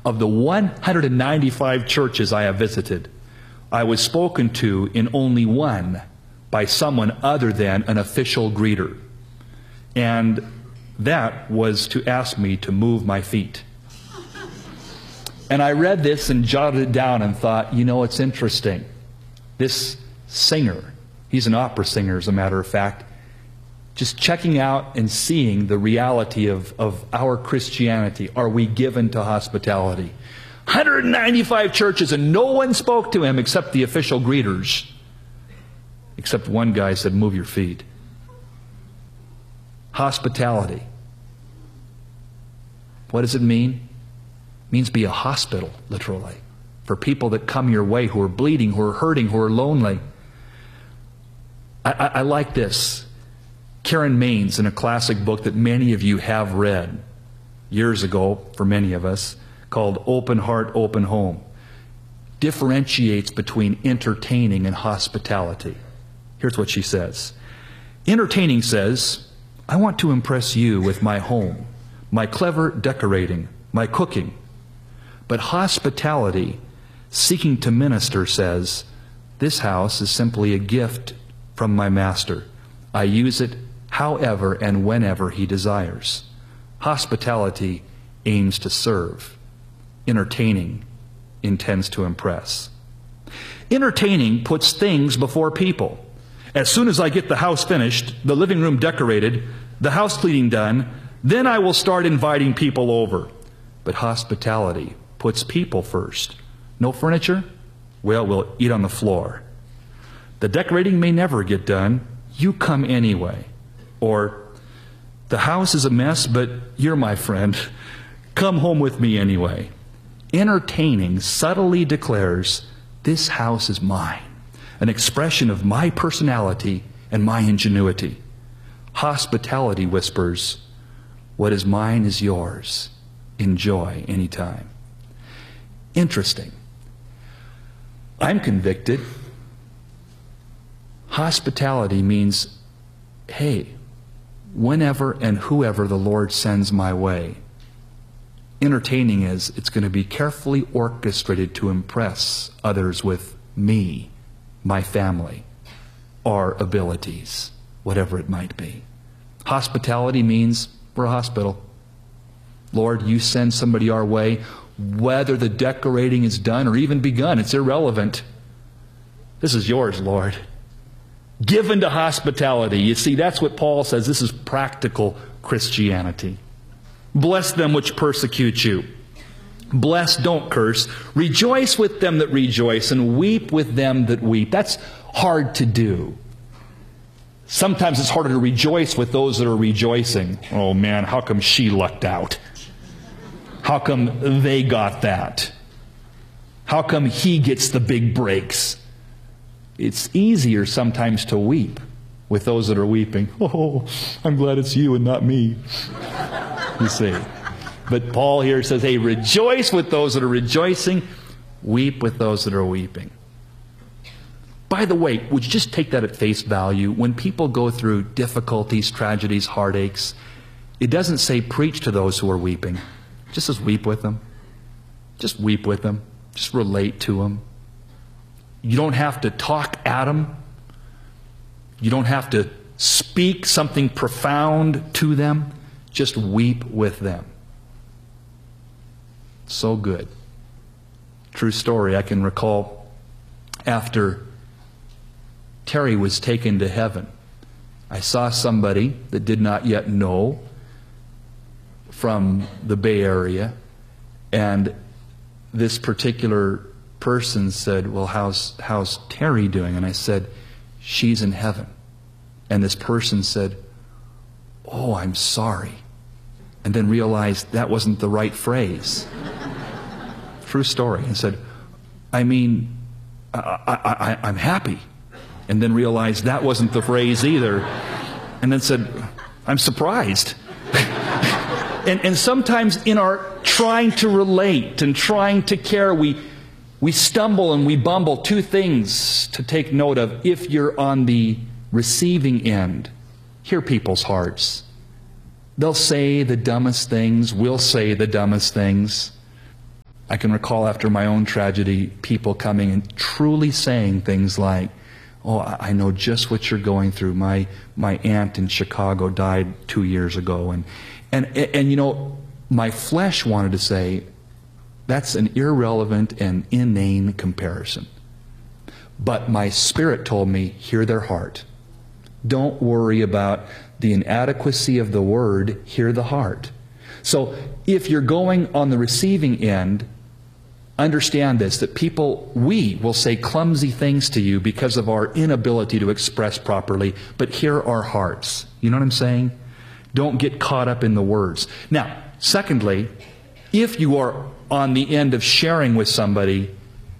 Of the 195 churches I have visited, I was spoken to in only one by someone other than an official greeter. And that was to ask me to move my feet. And I read this and jotted it down and thought, you know, it's interesting. This singer, he's an opera singer as a matter of fact, just checking out and seeing the reality of our Christianity. Are we given to hospitality? 195 churches and no one spoke to him except the official greeters. Except one guy said, move your feet. Hospitality. What does it mean? It means be a hospital, literally, for people that come your way who are bleeding, who are hurting, who are lonely. I like this. Karen Maines, in a classic book that many of you have read years ago, for many of us, called Open Heart, Open Home, differentiates between entertaining and hospitality. Here's what she says. Entertaining says, I want to impress you with my home, my clever decorating, my cooking. But hospitality, seeking to minister, says, this house is simply a gift from my master. I use it however and whenever he desires. Hospitality aims to serve. Entertaining intends to impress. Entertaining puts things before people. As soon as I get the house finished, the living room decorated, the house cleaning done, then I will start inviting people over. But hospitality puts people first. No furniture? Well, we'll eat on the floor. The decorating may never get done. You come anyway. Or, the house is a mess, but you're my friend. Come home with me anyway. Entertaining subtly declares, this house is mine, an expression of my personality and my ingenuity. Hospitality whispers, what is mine is yours. Enjoy anytime. Interesting. I'm convicted. Hospitality means, hey, whenever and whoever the Lord sends my way. Entertaining is, it's going to be carefully orchestrated to impress others with me, my family, our abilities, whatever it might be. Hospitality means we're a hospital. Lord, you send somebody our way, whether the decorating is done or even begun, it's irrelevant. This is yours, Lord. Given to hospitality. You see, that's what Paul says. This is practical Christianity. Bless them which persecute you. Bless, don't curse. Rejoice with them that rejoice, and weep with them that weep. That's hard to do. Sometimes it's harder to rejoice with those that are rejoicing. Oh man, how come she lucked out? How come they got that? How come he gets the big breaks? It's easier sometimes to weep with those that are weeping. Oh, I'm glad it's you and not me. You see. But Paul here says, hey, rejoice with those that are rejoicing. Weep with those that are weeping. By the way, would you just take that at face value? When people go through difficulties, tragedies, heartaches, it doesn't say preach to those who are weeping. It just says weep with them. Just weep with them. Just relate to them. You don't have to talk at them. You don't have to speak something profound to them. Just weep with them. So good. True story. I can recall after Terry was taken to heaven, I saw somebody that did not yet know from the Bay Area, and this particular person said, well, how's Terry doing? And I said, she's in heaven. And this person said, oh, I'm sorry. And then realized that wasn't the right phrase. True story. He said, I mean, I'm happy. And then realized that wasn't the phrase either. And then said, I'm surprised. and sometimes in our trying to relate and trying to care, we stumble and we bumble. Two things to take note of if you're on the receiving end. Hear people's hearts. They'll say the dumbest things. We'll say the dumbest things. I can recall after my own tragedy, people coming and truly saying things like, oh, I know just what you're going through. My aunt in Chicago died 2 years ago. And you know, my flesh wanted to say, that's an irrelevant and inane comparison. But my spirit told me, hear their heart. Don't worry about the inadequacy of the word, hear the heart. So if you're going on the receiving end, understand this, that we will say clumsy things to you because of our inability to express properly, but hear our hearts. You know what I'm saying? Don't get caught up in the words. Now, secondly, if you are on the end of sharing with somebody,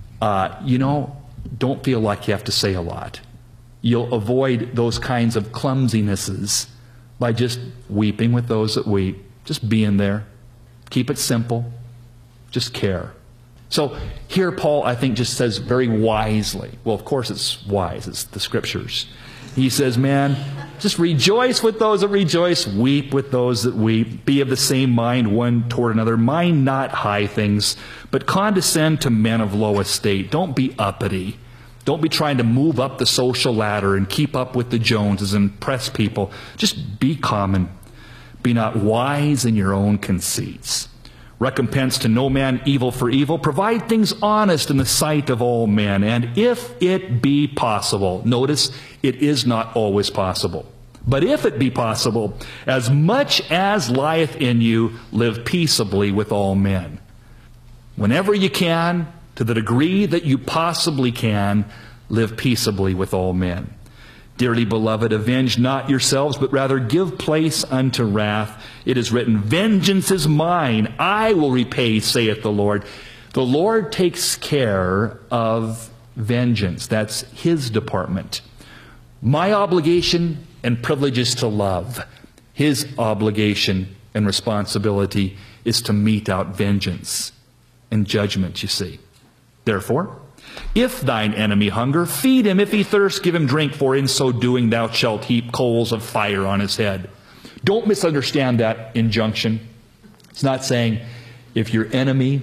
don't feel like you have to say a lot. You'll avoid those kinds of clumsinesses by just weeping with those that weep. Just being there. Keep it simple. Just care. So here Paul, I think, just says very wisely. Well, of course it's wise. It's the Scriptures. He says, man, just rejoice with those that rejoice. Weep with those that weep. Be of the same mind one toward another. Mind not high things, but condescend to men of low estate. Don't be uppity. Don't be trying to move up the social ladder and keep up with the Joneses and impress people. Just be common. Be not wise in your own conceits. Recompense to no man evil for evil. Provide things honest in the sight of all men. And if it be possible, notice it is not always possible. But if it be possible, as much as lieth in you, live peaceably with all men. Whenever you can, to the degree that you possibly can, live peaceably with all men. Dearly beloved, avenge not yourselves, but rather give place unto wrath. It is written, vengeance is mine, I will repay, saith the Lord. The Lord takes care of vengeance. That's His department. My obligation and privilege is to love. His obligation and responsibility is to mete out vengeance and judgment, you see. Therefore, if thine enemy hunger, feed him. If he thirst, give him drink, for in so doing thou shalt heap coals of fire on his head. Don't misunderstand that injunction. It's not saying if your enemy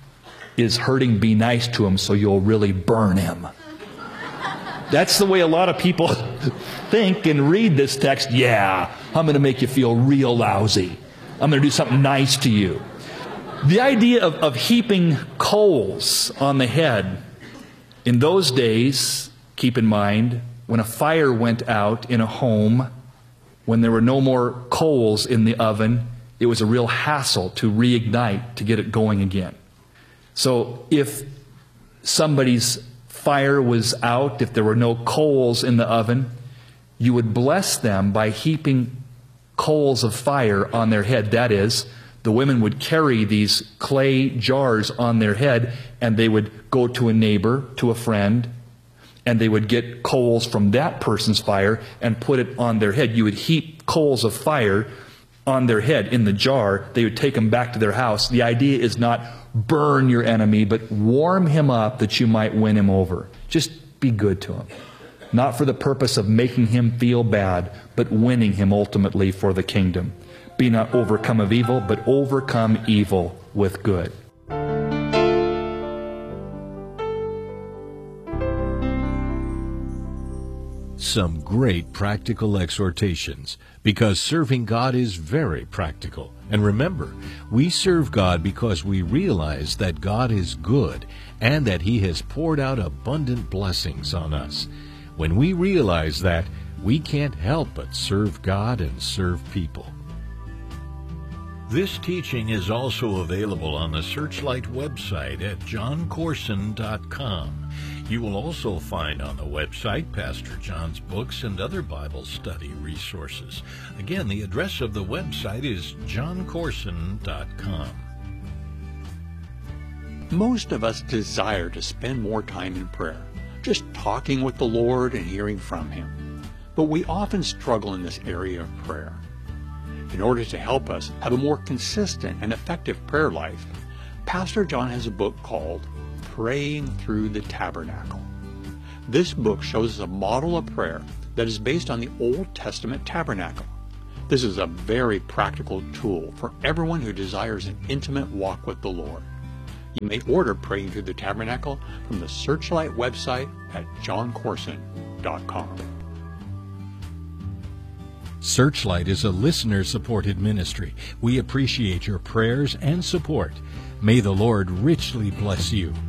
is hurting, be nice to him so you'll really burn him. That's the way a lot of people think and read this text. Yeah, I'm going to make you feel real lousy. I'm going to do something nice to you. The idea of heaping coals on the head, in those days, keep in mind, when a fire went out in a home, when there were no more coals in the oven, it was a real hassle to reignite, to get it going again. So if somebody's fire was out, if there were no coals in the oven, you would bless them by heaping coals of fire on their head. That is, the women would carry these clay jars on their head, and they would go to a neighbor, to a friend, and they would get coals from that person's fire and put it on their head. You would heap coals of fire on their head in the jar. They would take them back to their house. The idea is not burn your enemy, but warm him up that you might win him over. Just be good to him. Not for the purpose of making him feel bad, but winning him ultimately for the kingdom. Be not overcome of evil, but overcome evil with good. Some great practical exhortations, because serving God is very practical. And remember, we serve God because we realize that God is good and that He has poured out abundant blessings on us. When we realize that, we can't help but serve God and serve people. This teaching is also available on the Searchlight website at johncorson.com. You will also find on the website Pastor John's books and other Bible study resources. Again, the address of the website is johncorson.com. Most of us desire to spend more time in prayer, just talking with the Lord and hearing from Him. But we often struggle in this area of prayer. In order to help us have a more consistent and effective prayer life, Pastor John has a book called Praying Through the Tabernacle. This book shows us a model of prayer that is based on the Old Testament tabernacle. This is a very practical tool for everyone who desires an intimate walk with the Lord. You may order Praying Through the Tabernacle from the Searchlight website at johncorson.com. Searchlight is a listener-supported ministry. We appreciate your prayers and support. May the Lord richly bless you.